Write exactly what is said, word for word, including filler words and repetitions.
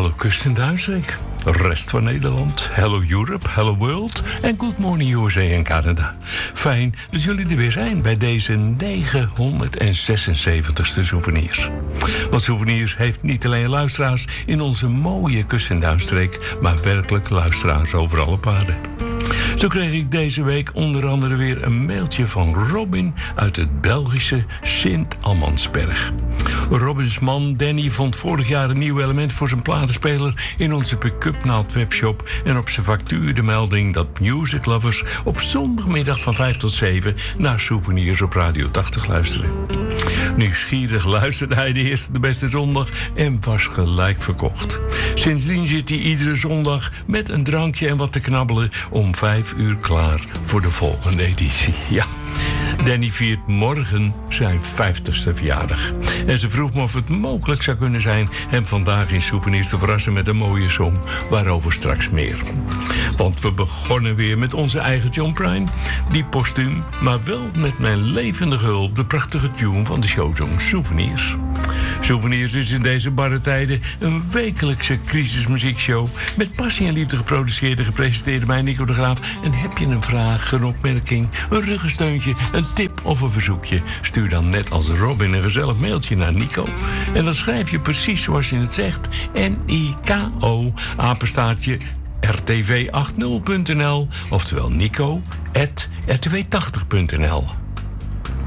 Hallo kust- en duinstreek, rest van Nederland, hello Europe, hello world en good morning U S A en Canada. Fijn dat jullie er weer zijn bij deze negenhonderdzesenzeventigste Souvenirs. Want Souvenirs heeft niet alleen luisteraars in onze mooie kust- en duinstreek, maar werkelijk luisteraars over alle paden. Zo kreeg ik deze week onder andere weer een mailtje van Robin uit het Belgische Sint-Amandsberg. Robins man Danny vond vorig jaar een nieuw element voor zijn platenspeler in onze Pick-up Naald webshop en op zijn factuur de melding dat music lovers op zondagmiddag van vijf tot zeven naar Souvenirs op Radio tachtig luisteren. Nieuwsgierig luisterde hij de eerste de beste zondag en was gelijk verkocht. Sindsdien zit hij iedere zondag met een drankje en wat te knabbelen om vijf uur klaar voor de volgende editie. Ja, Danny viert morgen zijn vijftigste verjaardag. En ze vroeg me of het mogelijk zou kunnen zijn hem vandaag in Souvenirs te verrassen met een mooie song, waarover straks meer. Want we begonnen weer met onze eigen John Prine, die postuum, maar wel met mijn levendige hulp, de prachtige tune van de showsong Souvenirs. Souvenirs is in deze barre tijden een wekelijkse crisismuziekshow met passie en liefde geproduceerd en gepresenteerd door mij, Nico de Graaf. En heb je een vraag, een opmerking, een ruggensteuntje, een tip of een verzoekje? Stuur dan net als Robin een gezellig mailtje naar Nico. En dan schrijf je precies zoals je het zegt. N I K O, apenstaartje, r t v achtig punt n l, oftewel Nico, at r t v tachtig punt n l.